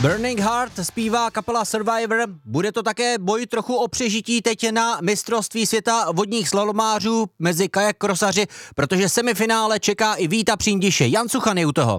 Burning Heart zpívá kapela Survivor. Bude to také boj trochu o přežití teď na mistrovství světa vodních slalomářů mezi kajak krosaři, protože semifinále čeká i Víta Přindiše. Jan Suchan je u toho.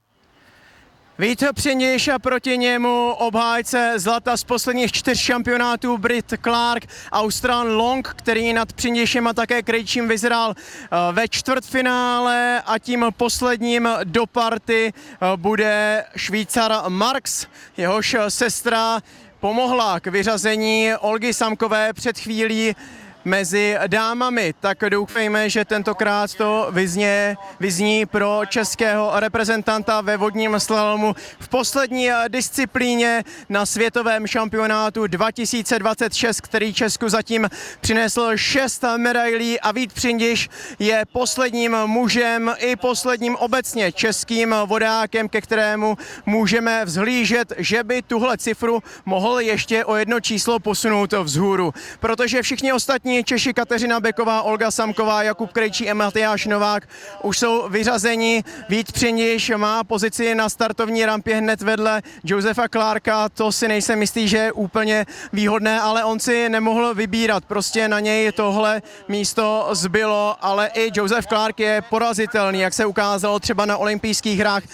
Vít Přindiš a proti němu obhájce zlata z posledních 4 šampionátů Brit Clark, Australan Long, který nad Přindišem a také Krejčím vyzrál ve čtvrtfinále a tím posledním do party bude Švýcar Marx, jehož sestra pomohla k vyřazení Olgy Samkové před chvílí mezi dámami, tak doufejme, že tentokrát to vyzní pro českého reprezentanta ve vodním slalomu v poslední disciplíně na světovém šampionátu 2026, který Česku zatím přinesl 6 medailí a Vít Přindiš je posledním mužem i posledním obecně českým vodákem, ke kterému můžeme vzhlížet, že by tuhle cifru mohl ještě o jedno číslo posunout vzhůru, protože všichni ostatní Češi Kateřina Beková, Olga Samková, Jakub Krejčí a Matyáš Novák už jsou vyřazeni. Vít Přindiš má pozici na startovní rampě hned vedle Josefa Clarka, to si nejsem jistý, že je úplně výhodné, ale on si nemohl vybírat, prostě na něj tohle místo zbylo, ale i Josef Clark je porazitelný, jak se ukázalo třeba na olympijských hrách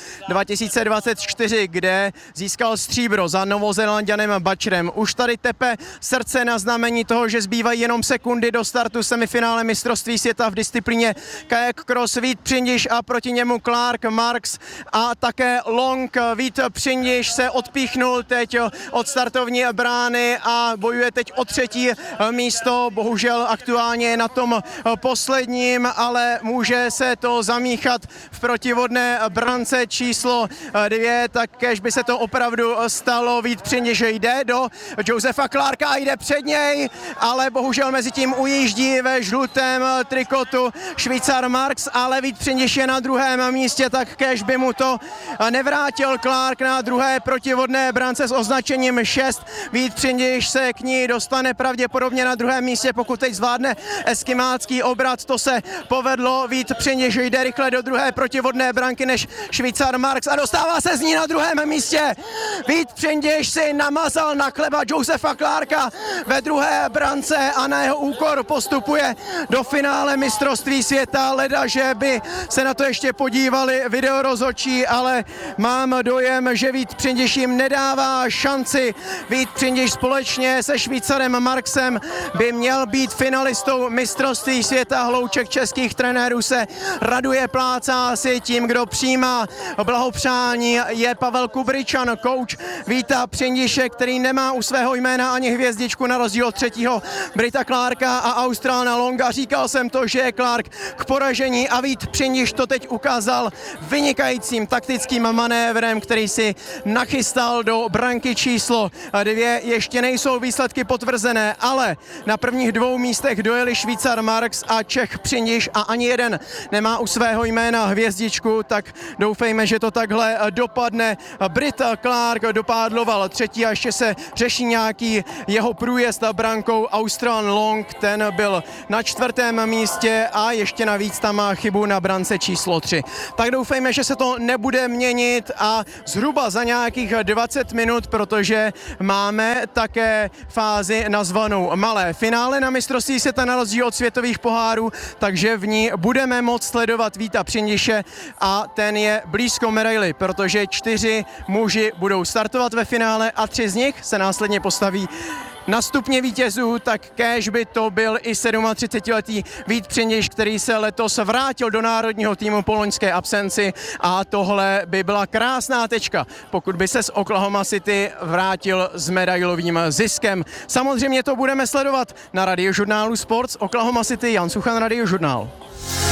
2024, kde získal stříbro za Novozélanďanem Butcherem. Už tady tepe srdce na znamení toho, že zbývají jenom sekundy do startu semifinále mistrovství světa v disciplíně kajak cross. Vít Přindiš a proti němu Clark, Marks a také Long. Vít Přindiš se odpíchnul teď od startovní brány a bojuje teď o 3. místo. Bohužel aktuálně je na tom posledním, ale může se to zamíchat v protivodné brance číslo 2, tak kež by se to opravdu stalo. Vít Přindiš jde do Josefa Clarka a jde před něj, ale bohužel mezi tím ujíždí ve žlutém trikotu Švýcar Marx, ale Vít Přindiš je na 2. místě, tak kéž by mu to nevrátil. Clark na 2. protivodné brance s označením 6. Vít Přindiš se k ní dostane pravděpodobně na 2. místě, pokud teď zvládne eskimácký obrat. To se povedlo. Vít Přindiš jde rychle do 2. protivodné branky než Švýcar Marx a dostává se z ní na 2. místě. Vít Přindiš si namazal na chleba Josefa Clarka ve 2. brance a na jeho úkor postupuje do finále mistrovství světa. Leda, že by se na to ještě podívali videorozhodčí, ale mám dojem, že Vít Přindiš jim nedává šanci. Vít Přindiš společně se Švýcarem Marksem by měl být finalistou mistrovství světa. Hlouček českých trenérů se raduje, plácá si tím, kdo přijímá blahopřání. Je Pavel Kubričan, kouč Víta Přindiše, který nemá u svého jména ani hvězdičku na rozdíl od 3. Brita Clarka a Australana Longa. Říkal jsem to, že je Clark k poražení a Vít Přindiš to teď ukázal vynikajícím taktickým manévrem, který si nachystal do branky číslo 2. Ještě nejsou výsledky potvrzené, ale na prvních 2 místech dojeli Švýcar Marx a Čech Přindiš a ani jeden nemá u svého jména hvězdičku, tak doufejme, že to takhle dopadne. Brit Clark dopádloval 3. a ještě se řeší nějaký jeho průjezd brankou. Australan Long, ten byl na 4. místě a ještě navíc tam má chybu na brance číslo 3. Tak doufejme, že se to nebude měnit a zhruba za nějakých 20 minut, protože máme také fázi nazvanou malé finále na mistrovství světa na rozdíl od světových pohárů, takže v ní budeme moct sledovat Víta Přindiše a ten je blízko medaili, protože 4 muži budou startovat ve finále a 3 z nich se následně postaví na stupně vítězů, tak kéž by to byl i 37letý Vít Přindiš, který se letos vrátil do národního týmu po loňské absenci a tohle by byla krásná tečka, pokud by se z Oklahoma City vrátil s medailovým ziskem. Samozřejmě to budeme sledovat na Radiožurnálu Sports. Oklahoma City, Jan Suchan, Radiožurnál.